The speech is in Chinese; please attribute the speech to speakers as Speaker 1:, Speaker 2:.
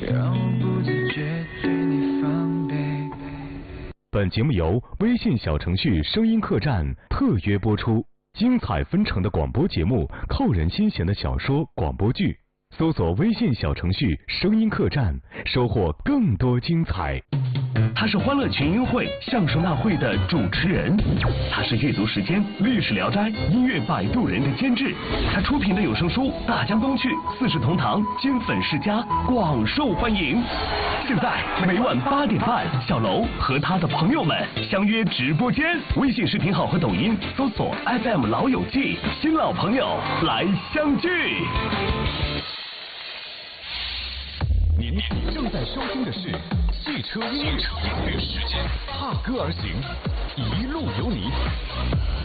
Speaker 1: 让我不自觉对你防备。
Speaker 2: 本节目由微信小程序声音客栈特约播出，精彩纷呈的广播节目，扣人心弦的小说广播剧，搜索微信小程序声音客栈，收获更多精彩。
Speaker 3: 他是欢乐群英会、相声大会的主持人，他是阅读时间、历史聊斋、音乐摆渡人的监制，他出品的有声书《大江东去》《四世同堂》《金粉世家》广受欢迎。现在每晚8点半，小楼和他的朋友们相约直播间，微信视频号和抖音搜索 FM 老友记，新老朋友来相聚。
Speaker 2: 您正在收听的是汽车音乐时间，踏歌而行，一路有你。